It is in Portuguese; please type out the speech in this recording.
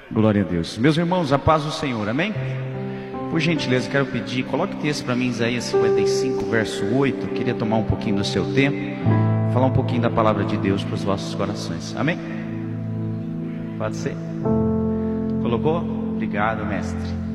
Glória a Deus. Meus irmãos, a paz do Senhor, amém? Por gentileza, quero pedir, coloque o texto para mim, Isaías 55, verso 8. Eu queria tomar um pouquinho do seu tempo, falar um pouquinho da palavra de Deus para os vossos corações, amém? Pode ser? Colocou? Obrigado, mestre.